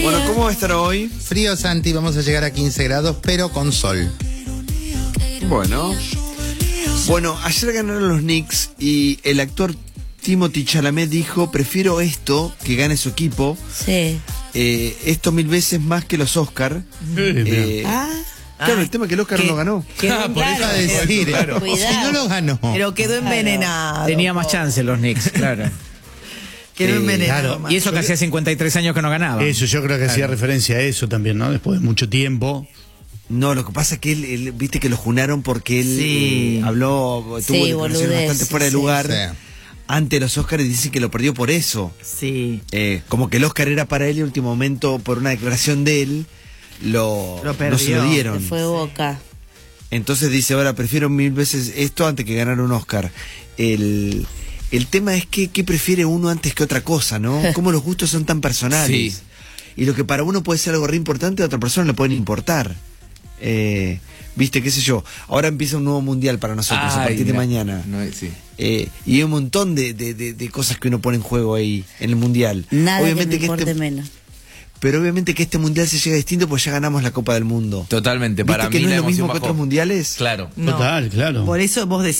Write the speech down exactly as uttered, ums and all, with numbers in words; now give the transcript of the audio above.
Bueno, ¿cómo va a estar hoy? Frío, Santi, vamos a llegar a quince grados, pero con sol. Bueno. Bueno, ayer ganaron los Knicks y el actor Timothée Chalamet dijo, prefiero esto, que gane su equipo. Sí. Eh, esto mil veces más que los Oscar. Eh, Ah. Claro, Ah, el tema es que el Oscar que- no ganó. Quedó, Ah, por eso claro, a decir, Claro. si no lo ganó. pero quedó envenenado. Tenía más chance los Knicks, claro. Quedó Eh, envenenado. claro. más. Y eso que hacía cincuenta y tres años que no ganaba. Eso, yo creo que hacía referencia a eso también, ¿no? Después de mucho tiempo. No, lo que pasa es que él, él, viste que lo junaron porque él Sí. eh, habló, tuvo Sí, declaraciones boludez, bastante fuera de sí. lugar. Sí. Ante los Oscars dicen que lo perdió por eso. Sí. Eh, como que el Oscar era para él y en último momento, por una declaración de él, lo, Lo no se lo perdió. dieron. Se fue Boca. Entonces dice, ahora prefiero mil veces esto antes que ganar un Oscar. El, el tema es que qué prefiere uno antes que otra cosa, ¿no? Cómo los gustos son tan personales. Sí. Y lo que para uno puede ser algo re importante, a otra persona le pueden importar. Eh, Viste, qué sé yo, ahora empieza un nuevo mundial para nosotros a Ay, partir de mira. mañana. No, sí. Eh, y hay un montón de, de, de, de cosas que uno pone en juego ahí en el mundial. Nada obviamente que me importe este, menos. Pero obviamente que este mundial se llega distinto porque ya ganamos la Copa del Mundo. Totalmente, ¿Viste para que mí no la es lo mismo emoción que bajó. otros mundiales? Claro. No. Total, claro. Por eso vos decís